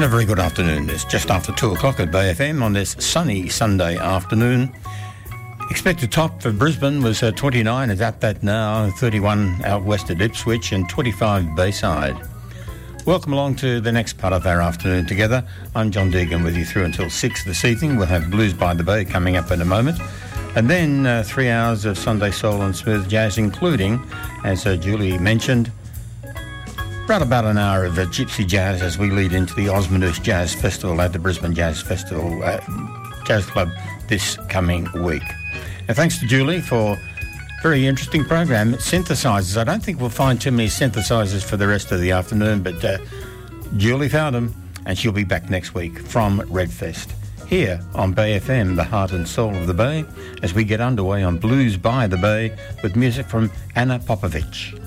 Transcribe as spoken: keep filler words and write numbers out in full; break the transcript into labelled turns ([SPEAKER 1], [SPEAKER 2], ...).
[SPEAKER 1] And a very good afternoon. It's just after two o'clock at Bay F M on this sunny Sunday afternoon. Expected top for Brisbane was uh, twenty-nine. It's at that now. thirty-one out west at Ipswich and twenty-five Bayside. Welcome along to the next part of our afternoon together. I'm John Deegan with you through until six this evening. We'll have Blues by the Bay coming up in a moment. And then uh, three hours of Sunday soul and smooth jazz, including, as uh, Julie mentioned, right about an hour of uh, gypsy jazz as we lead into the Osmondoost Jazz Festival at the Brisbane Jazz Festival uh, Jazz Club this coming week. And thanks to Julie for a very interesting program. Synthesizers. I don't think we'll find too many synthesizers for the rest of the afternoon, but uh, Julie found them, and she'll be back next week from Redfest here on Bay F M, the heart and soul of the Bay, as we get underway on Blues by the Bay with music from Anna Popovich.